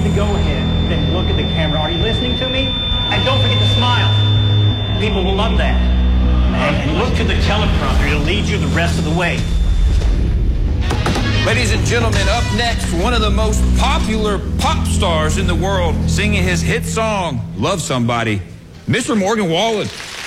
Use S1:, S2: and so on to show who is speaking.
S1: you go ahead and look at the camera. Are you listening to me? And don't forget to smile. People will love that. And look to the teleprompter. It'll lead you the rest of the way.
S2: Ladies and gentlemen, up next, one of the most popular pop stars in the world, singing his hit song, Love Somebody, Mr. Morgan Wallen.